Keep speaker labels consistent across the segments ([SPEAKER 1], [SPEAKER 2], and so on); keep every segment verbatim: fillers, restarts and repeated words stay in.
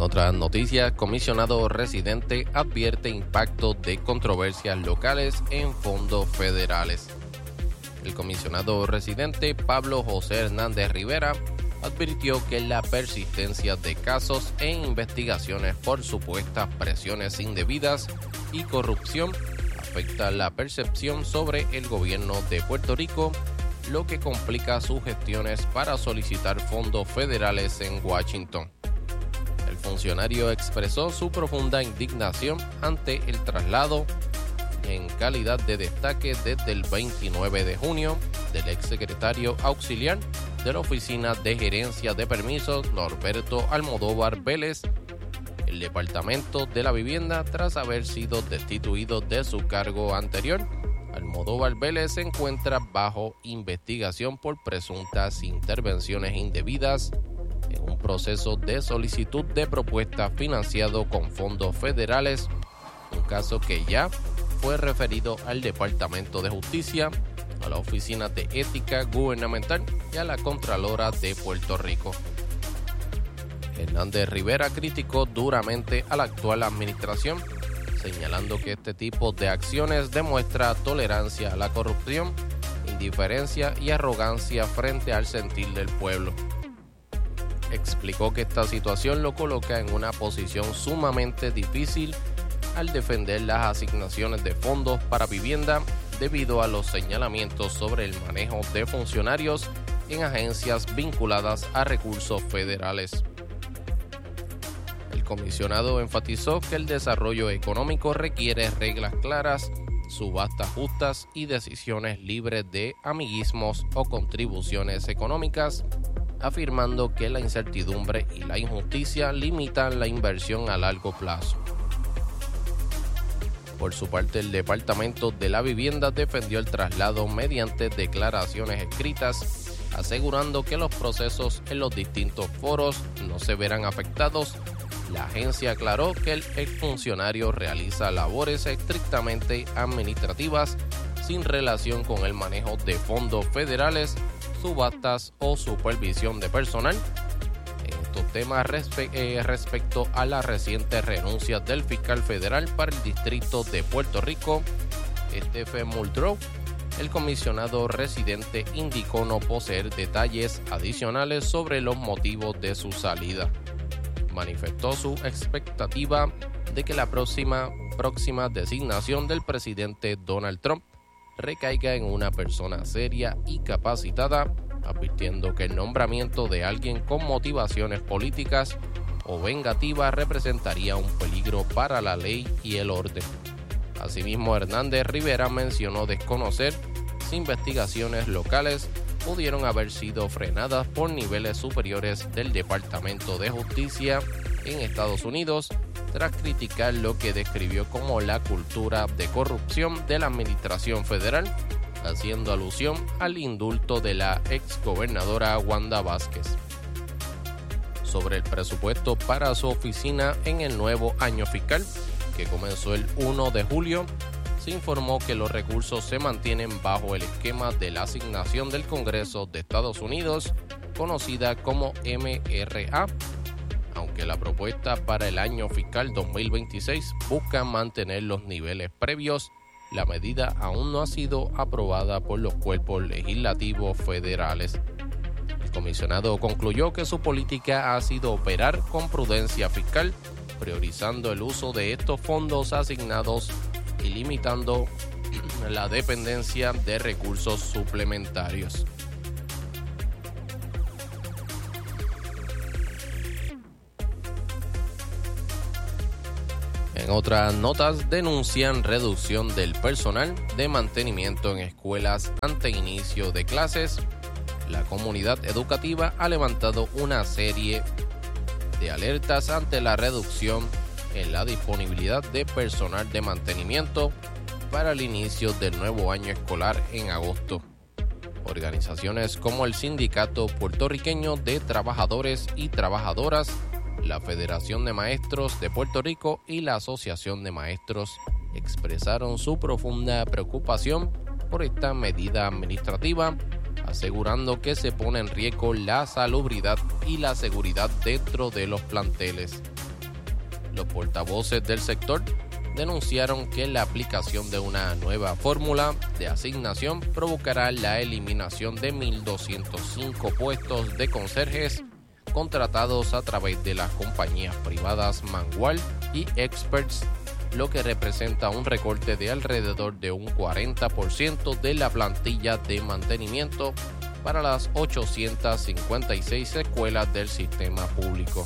[SPEAKER 1] otras noticias, comisionado residente advierte impacto de controversias locales en fondos federales. El comisionado residente Pablo José Hernández Rivera advirtió que la persistencia de casos e investigaciones por supuestas presiones indebidas y corrupción afecta la percepción sobre el gobierno de Puerto Rico, lo que complica sus gestiones para solicitar fondos federales en Washington. El funcionario expresó su profunda indignación ante el traslado en calidad de destaque desde el veintinueve de junio del exsecretario auxiliar de la Oficina de Gerencia de Permisos Norberto Almodóvar Vélez, el Departamento de la Vivienda, tras haber sido destituido de su cargo anterior. Almodóvar Vélez se encuentra bajo investigación por presuntas intervenciones indebidas en un proceso de solicitud de propuesta financiado con fondos federales, un caso que ya fue referido al Departamento de Justicia, a la Oficina de Ética Gubernamental y a la Contralora de Puerto Rico. Hernández Rivera criticó duramente a la actual administración, señalando que este tipo de acciones demuestra tolerancia a la corrupción, indiferencia y arrogancia frente al sentir del pueblo. Explicó que esta situación lo coloca en una posición sumamente difícil al defender las asignaciones de fondos para vivienda debido a los señalamientos sobre el manejo de funcionarios en agencias vinculadas a recursos federales. El comisionado enfatizó que el desarrollo económico requiere reglas claras, subastas justas y decisiones libres de amiguismos o contribuciones económicas, afirmando que la incertidumbre y la injusticia limitan la inversión a largo plazo. Por su parte, el Departamento de la Vivienda defendió el traslado mediante declaraciones escritas, asegurando que los procesos en los distintos foros no se verán afectados. La agencia aclaró que el exfuncionario realiza labores estrictamente administrativas sin relación con el manejo de fondos federales, subastas o supervisión de personal. En estos temas respe- eh, respecto a la reciente renuncia del fiscal federal para el Distrito de Puerto Rico, Stephen Muldrow, el comisionado residente indicó no poseer detalles adicionales sobre los motivos de su salida. Manifestó su expectativa de que la próxima, próxima designación del presidente Donald Trump recaiga en una persona seria y capacitada, advirtiendo que el nombramiento de alguien con motivaciones políticas o vengativas representaría un peligro para la ley y el orden. Asimismo, Hernández Rivera mencionó desconocer si investigaciones locales pudieron haber sido frenadas por niveles superiores del Departamento de Justicia en Estados Unidos, tras criticar lo que describió como la cultura de corrupción de la administración federal, haciendo alusión al indulto de la exgobernadora Wanda Vázquez. Sobre el presupuesto para su oficina en el nuevo año fiscal, que comenzó el primero de julio, se informó que los recursos se mantienen bajo el esquema de la asignación del Congreso de Estados Unidos, conocida como M R A, aunque la propuesta para el año fiscal dos mil veintiséis busca mantener los niveles previos. La medida aún no ha sido aprobada por los cuerpos legislativos federales. El comisionado concluyó que su política ha sido operar con prudencia fiscal, priorizando el uso de estos fondos asignados y limitando la dependencia de recursos suplementarios. En otras notas, denuncian reducción del personal de mantenimiento en escuelas ante inicio de clases. La comunidad educativa ha levantado una serie de alertas ante la reducción en la disponibilidad de personal de mantenimiento para el inicio del nuevo año escolar en agosto. Organizaciones como el Sindicato Puertorriqueño de Trabajadores y Trabajadoras, la Federación de Maestros de Puerto Rico y la Asociación de Maestros expresaron su profunda preocupación por esta medida administrativa, asegurando que se pone en riesgo la salubridad y la seguridad dentro de los planteles. Los portavoces del sector denunciaron que la aplicación de una nueva fórmula de asignación provocará la eliminación de mil doscientos cinco puestos de conserjes contratados a través de las compañías privadas Mangual y Experts, lo que representa un recorte de alrededor de un cuarenta por ciento de la plantilla de mantenimiento para las ochocientas cincuenta y seis escuelas del sistema público.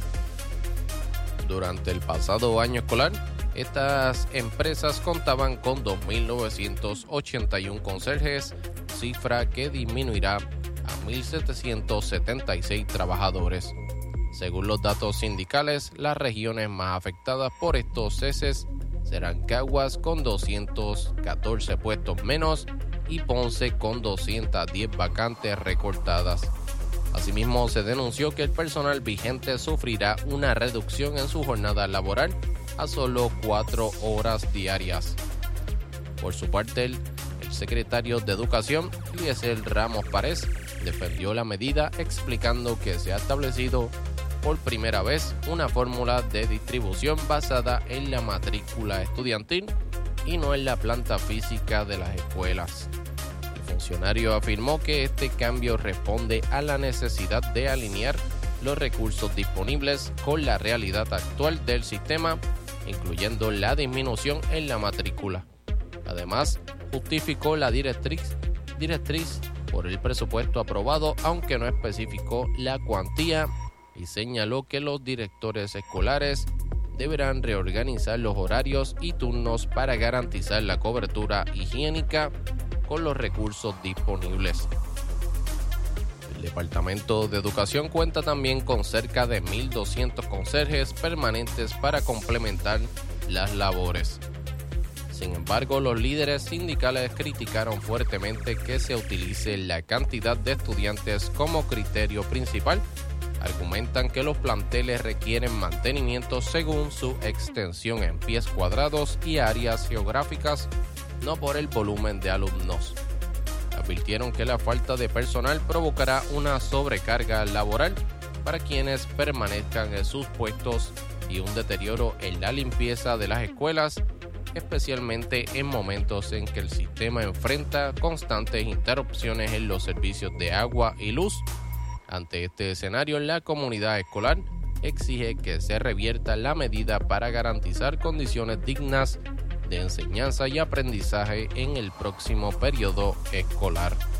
[SPEAKER 1] Durante el pasado año escolar, estas empresas contaban con dos mil novecientos ochenta y uno conserjes, cifra que disminuirá a mil setecientos setenta y seis trabajadores. Según los datos sindicales, las regiones más afectadas por estos ceses serán Caguas con doscientos catorce puestos menos y Ponce con doscientas diez vacantes recortadas. Asimismo, se denunció que el personal vigente sufrirá una reducción en su jornada laboral a solo cuatro horas diarias. Por su parte, el, el secretario de Educación, Eliezer Ramos Párez, defendió la medida explicando que se ha establecido por primera vez una fórmula de distribución basada en la matrícula estudiantil y no en la planta física de las escuelas. El funcionario afirmó que este cambio responde a la necesidad de alinear los recursos disponibles con la realidad actual del sistema, incluyendo la disminución en la matrícula. Además, justificó la directriz, directriz por el presupuesto aprobado, aunque no especificó la cuantía, y señaló que los directores escolares deberán reorganizar los horarios y turnos para garantizar la cobertura higiénica con los recursos disponibles. El Departamento de Educación cuenta también con cerca de mil doscientos conserjes permanentes para complementar las labores. Sin embargo, los líderes sindicales criticaron fuertemente que se utilice la cantidad de estudiantes como criterio principal. Argumentan que los planteles requieren mantenimiento según su extensión en pies cuadrados y áreas geográficas, no por el volumen de alumnos. Advirtieron que la falta de personal provocará una sobrecarga laboral para quienes permanezcan en sus puestos y un deterioro en la limpieza de las escuelas, especialmente en momentos en que el sistema enfrenta constantes interrupciones en los servicios de agua y luz. Ante este escenario, la comunidad escolar exige que se revierta la medida para garantizar condiciones dignas de enseñanza y aprendizaje en el próximo periodo escolar.